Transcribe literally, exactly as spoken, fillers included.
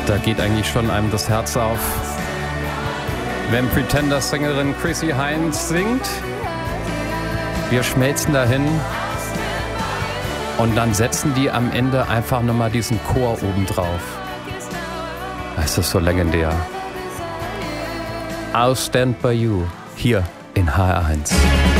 Da geht eigentlich schon einem das Herz auf, wenn Pretenders-Sängerin Chrissy Hynde singt. Wir schmelzen dahin und dann setzen die am Ende einfach nochmal diesen Chor oben drauf. Das ist so legendär. I'll Stand By You, hier in H R eins.